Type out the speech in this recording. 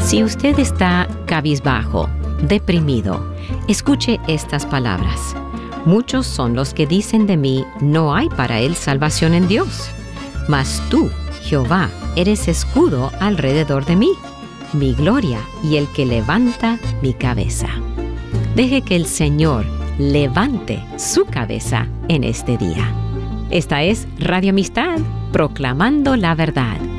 Si usted está cabizbajo, deprimido, escuche estas palabras. Muchos son los que dicen de mí, no hay para él salvación en Dios. Mas tú, Jehová, eres escudo alrededor de mí, mi gloria y el que levanta mi cabeza. Deje que el Señor levante su cabeza en este día. Esta es Radio Amistad, proclamando la verdad.